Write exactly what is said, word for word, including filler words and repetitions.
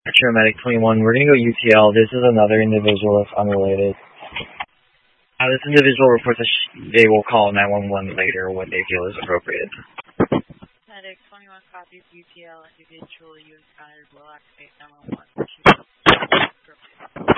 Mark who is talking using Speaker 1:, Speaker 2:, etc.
Speaker 1: Metro Medic twenty-one, we're going to go U T L. This is another individual that's unrelated. Uh, this individual reports that sh- they will call nine one one later when they feel is appropriate.
Speaker 2: Medic twenty-one copies U T L, individual U S fired, will activate nine one one.